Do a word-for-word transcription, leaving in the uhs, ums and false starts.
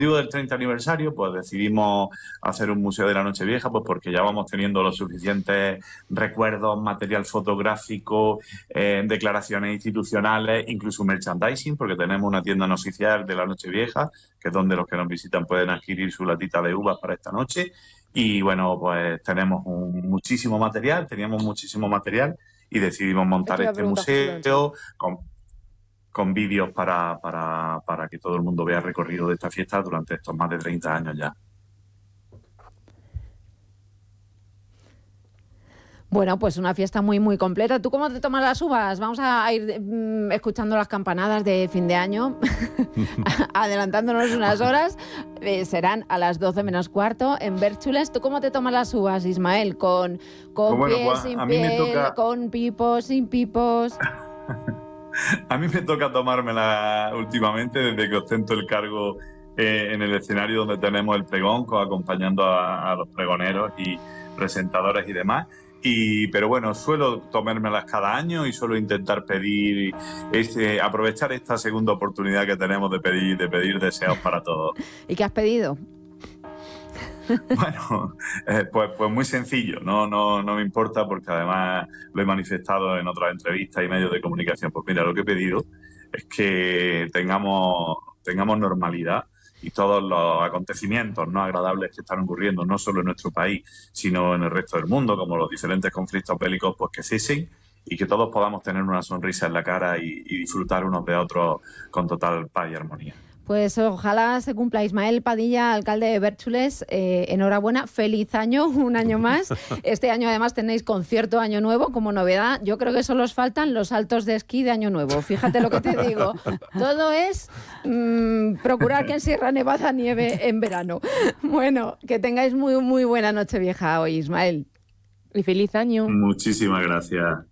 motivo del treinta aniversario, pues decidimos hacer un museo de la Nochevieja, pues porque ya vamos teniendo los suficientes recuerdos, material fotográfico, eh, declaraciones institucionales, incluso merchandising, porque tenemos una tienda no oficial de la Nochevieja, que es donde los que nos visitan pueden adquirir su latita de uvas para esta noche. Y bueno, pues tenemos un, muchísimo material, teníamos muchísimo material y decidimos Te montar iba a este preguntar justo eso. museo con, con vídeos para, para, para que todo el mundo vea el recorrido de esta fiesta durante estos más de treinta años ya. Bueno, pues una fiesta muy, muy completa. ¿Tú cómo te tomas las uvas? Vamos a ir mm, escuchando las campanadas de fin de año, adelantándonos unas horas. Eh, serán a las doce menos cuarto en Bérchules. ¿Tú cómo te tomas las uvas, Ismael? ¿Con, con Pues bueno, piel, pues sin a mí me piel, toca... con pipos, sin pipos? A mí me toca tomármela últimamente desde que ostento el cargo eh, en el escenario donde tenemos el pregón, acompañando a, a los pregoneros y presentadores y demás. Y, pero bueno, suelo tomármelas cada año y suelo intentar pedir, este, aprovechar esta segunda oportunidad que tenemos de pedir, de pedir deseos para todos. ¿Y qué has pedido? Bueno, eh, pues, pues muy sencillo, no, no, no me importa porque además lo he manifestado en otras entrevistas y medios de comunicación. Pues mira, lo que he pedido es que tengamos, tengamos normalidad y todos los acontecimientos no agradables que están ocurriendo, no solo en nuestro país, sino en el resto del mundo, como los diferentes conflictos bélicos, pues que cesen y que todos podamos tener una sonrisa en la cara y, y disfrutar unos de otros con total paz y armonía. Pues ojalá se cumpla. Ismael Padilla, alcalde de Bérchules, eh, enhorabuena, feliz año, un año más. Este año además tenéis concierto Año Nuevo como novedad. Yo creo que solo os faltan los saltos de esquí de Año Nuevo. Fíjate lo que te digo. Todo es mmm, procurar que en Sierra Nevada nieve en verano. Bueno, que tengáis muy, muy buena Nochevieja hoy, Ismael. Y feliz año. Muchísimas gracias.